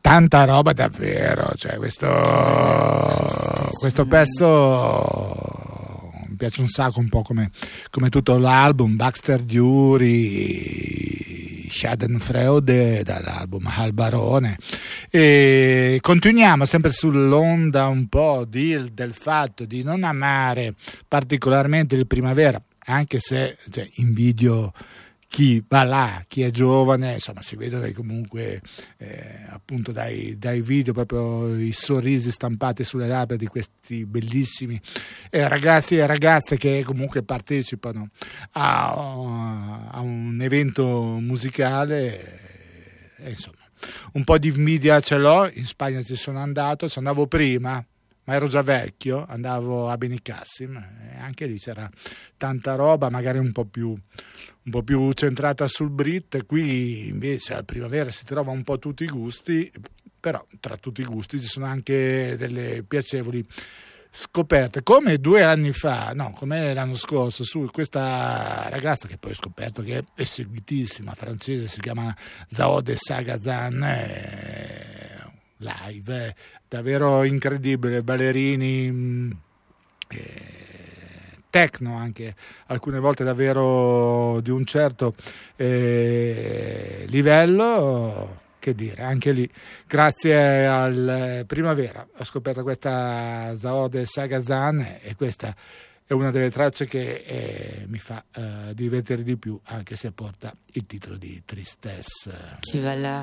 tanta roba davvero, cioè questo pezzo mi piace un sacco, un po' come tutto l'album, Baxter Dury, Schadenfreude dall'album Albarone. E continuiamo sempre sull'onda un po' del fatto di non amare particolarmente il Primavera, anche se invidio chi va là, chi è giovane, insomma si vede comunque appunto dai video proprio i sorrisi stampati sulle labbra di questi bellissimi ragazzi e ragazze che comunque partecipano a un evento musicale, insomma un po' di invidia ce l'ho. In Spagna ci andavo prima, ma ero già vecchio, andavo a Benicassim e anche lì c'era tanta roba, magari un po' più centrata sul Brit. Qui invece al Primavera si trova un po' tutti i gusti, però tra tutti i gusti ci sono anche delle piacevoli scoperte, come 2 anni fa, no, come l'anno scorso, su questa ragazza che poi ho scoperto che è seguitissima, francese, si chiama Zao de Sagazan, live, davvero incredibile, ballerini, techno anche, alcune volte davvero di un certo livello. Che dire, anche lì, grazie al Primavera, ho scoperto questa Zao de Sagazan e questa è una delle tracce che mi fa divertire di più, anche se porta il titolo di Tristesse. Chi va là